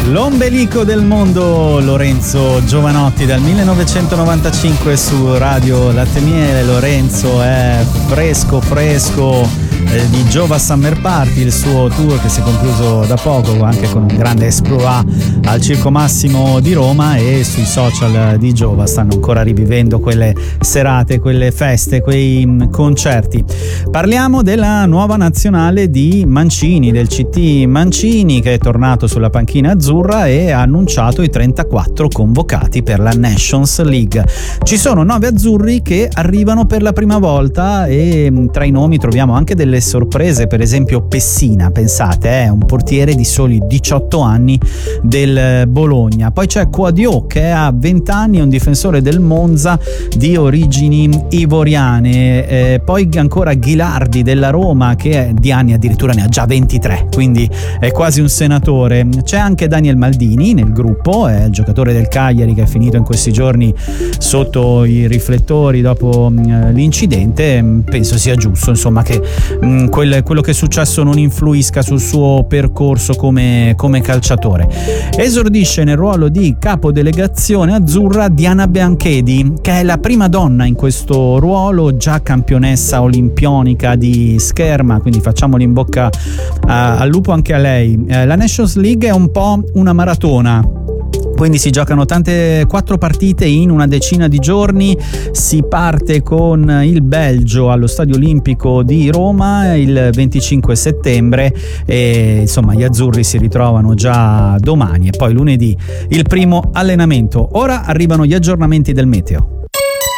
L'ombelico del mondo, Lorenzo Giovanotti, dal 1995 su Radio Latte Miele. Lorenzo è fresco di Giova Summer Party, il suo tour che si è concluso da poco anche con un grande exploit al Circo Massimo di Roma, e sui social di Giova stanno ancora rivivendo quelle serate, quelle feste, quei concerti. Parliamo della nuova nazionale di Mancini, del CT Mancini, che è tornato sulla panchina azzurra e ha annunciato i 34 convocati per la Nations League. Ci sono 9 azzurri che arrivano per la prima volta, e tra i nomi troviamo anche delle sorprese, per esempio Pessina, pensate, è un portiere di soli 18 anni del Bologna. Poi c'è Quadio, che ha 20 anni, è un difensore del Monza di origini ivoriane. Poi ancora Ghilardi della Roma, che di anni addirittura ne ha già 23, quindi è quasi un senatore. C'è anche Daniel Maldini nel gruppo, è il giocatore del Cagliari che è finito in questi giorni sotto i riflettori dopo l'incidente. Penso sia giusto, insomma, che quello che è successo non influisca sul suo percorso come calciatore. Esordisce nel ruolo di capodelegazione azzurra Diana Bianchedi, che è la prima donna in questo ruolo, già campionessa olimpionica di scherma, quindi facciamoli in bocca al lupo anche a lei. La Nations League è un po' una maratona, quindi si giocano 4 partite in una decina di giorni. Si parte con il Belgio allo Stadio Olimpico di Roma il 25 settembre e insomma gli azzurri si ritrovano già domani, e poi lunedì il primo allenamento. Ora arrivano gli aggiornamenti del meteo.